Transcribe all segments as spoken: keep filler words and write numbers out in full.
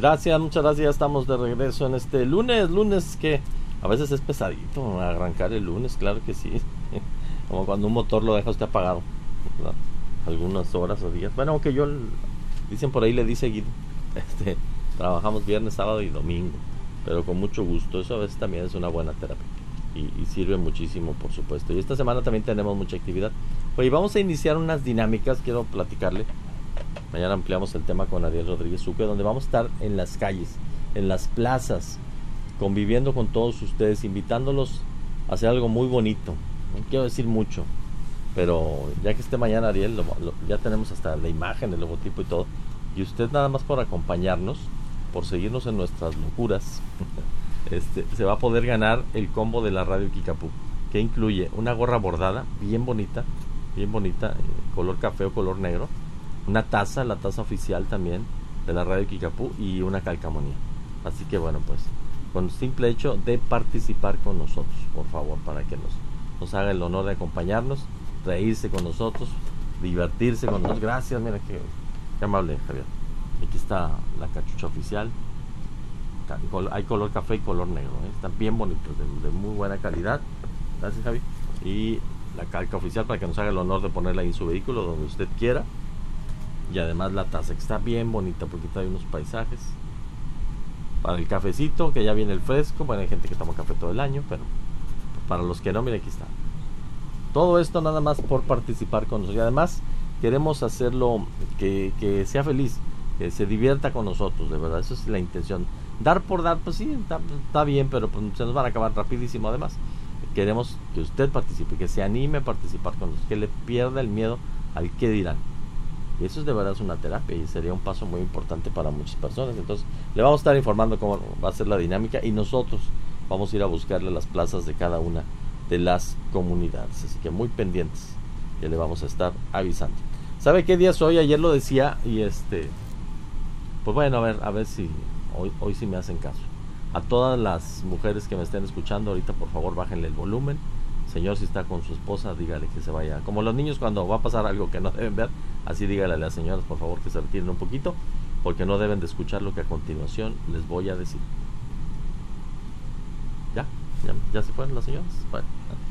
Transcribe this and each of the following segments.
Gracias, muchas gracias. Ya estamos de regreso en este lunes. Lunes que a veces es pesadito arrancar el lunes, claro que sí. Como cuando un motor lo deja usted apagado, ¿verdad? Algunas horas o días. Bueno, aunque yo, dicen por ahí, le di seguido. Este, trabajamos viernes, sábado y domingo, pero con mucho gusto. Eso a veces también es una buena terapia y, y sirve muchísimo, por supuesto. Y esta semana también tenemos mucha actividad. Oye, vamos a iniciar unas dinámicas. Quiero platicarle. Mañana ampliamos el tema con Ariel Rodríguez Sucre, donde vamos a estar en las calles, en las plazas, conviviendo con todos ustedes, invitándolos a hacer algo muy bonito. No quiero decir mucho, pero ya que esté mañana Ariel, lo, lo, ya tenemos hasta la imagen, el logotipo y todo. Y usted nada más por acompañarnos, por seguirnos en nuestras locuras, este, se va a poder ganar el combo de la Radio Kickapoo, que incluye una gorra bordada, bien bonita, bien bonita, eh, color café o color negro, una taza, la taza oficial también de la Radio Kickapoo y una calcamonía. Así que bueno, pues con el simple hecho de participar con nosotros, por favor, para que nos, nos haga el honor de acompañarnos, reírse con nosotros, divertirse con nosotros. Gracias, mira que, que amable, Javier. Aquí está la cachucha oficial. Hay color café y color negro, ¿eh? Están bien bonitos, de, de muy buena calidad. Gracias, Javi. Y la calca oficial para que nos haga el honor de ponerla ahí en su vehículo, donde usted quiera. Y además la taza, que está bien bonita porque trae unos paisajes. Para el cafecito, que ya viene el fresco. Bueno, hay gente que toma café todo el año, pero para los que no, mire, aquí está. Todo esto nada más por participar con nosotros. Y además queremos hacerlo que, que sea feliz, que se divierta con nosotros, de verdad. Esa es la intención. Dar por dar, pues sí, está, está bien, pero pues se nos van a acabar rapidísimo. Además, queremos que usted participe, que se anime a participar con nosotros, que le pierda el miedo al qué dirán. Y eso es de verdad es una terapia y sería un paso muy importante para muchas personas. Entonces le vamos a estar informando cómo va a ser la dinámica y nosotros vamos a ir a buscarle las plazas de cada una de las comunidades. Así que muy pendientes, que le vamos a estar avisando. ¿Sabe qué día es hoy? Ayer lo decía y este... Pues bueno, a ver, a ver si hoy, hoy sí me hacen caso. A todas las mujeres que me estén escuchando ahorita, por favor, bájenle el volumen. Señor, si está con su esposa, dígale que se vaya. Como los niños cuando va a pasar algo que no deben ver, así dígale a las señoras, por favor, que se retiren un poquito, porque no deben de escuchar lo que a continuación les voy a decir. ¿Ya? ¿Ya, ya se fueron las señoras? Bueno.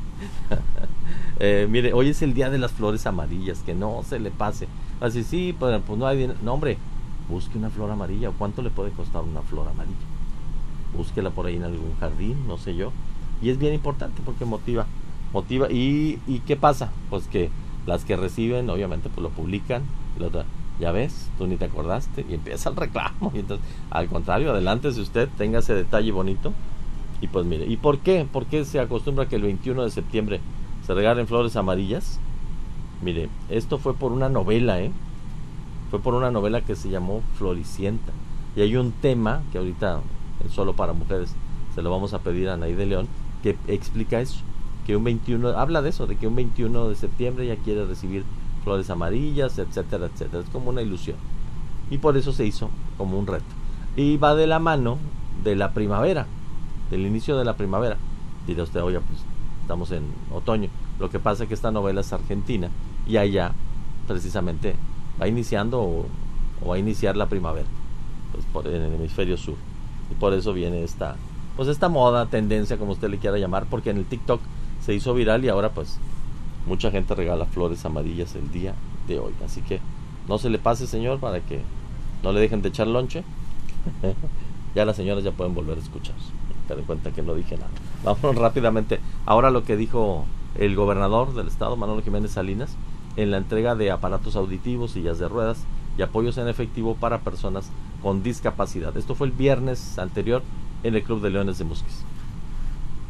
eh, mire, hoy es el día de las flores amarillas, que no se le pase. Así, sí, pues, pues no hay dinero. No, hombre, busque una flor amarilla. ¿Cuánto le puede costar una flor amarilla? Búsquela por ahí en algún jardín, no sé yo. Y es bien importante porque motiva. motiva y, y ¿qué pasa? Pues que las que reciben obviamente pues lo publican, la otra, ya ves, tú ni te acordaste, y empieza el reclamo. Y entonces, al contrario, adelántese usted, tenga ese detalle bonito. Y pues mire, ¿y por qué? ¿Por qué se acostumbra que el veintiuno de septiembre se regalen flores amarillas? Mire, esto fue por una novela, ¿eh? Fue por una novela que se llamó Floricienta. Y hay un tema que ahorita es solo para mujeres, se lo vamos a pedir a Anaí de León, que explica eso. Que un veintiuno, habla de eso, de que un veintiuno de septiembre ya quiere recibir flores amarillas, etcétera, etcétera. Es como una ilusión. Y por eso se hizo como un reto. Y va de la mano de la primavera, del inicio de la primavera. Dirá usted, oye, pues estamos en otoño. Lo que pasa es que esta novela es argentina y allá precisamente va iniciando o, o va a iniciar la primavera, pues por, en el hemisferio sur. Y por eso viene esta, pues esta moda, tendencia, como usted le quiera llamar, porque en el TikTok se hizo viral y ahora pues mucha gente regala flores amarillas el día de hoy. Así que no se le pase, señor, para que no le dejen de echar lonche. Ya las señoras ya pueden volver a escuchar. Te den cuenta que no dije nada. Vamos rápidamente. Ahora lo que dijo el gobernador del estado, Manolo Jiménez Salinas, en la entrega de aparatos auditivos, sillas de ruedas y apoyos en efectivo para personas con discapacidad. Esto fue el viernes anterior en el Club de Leones de Musquis.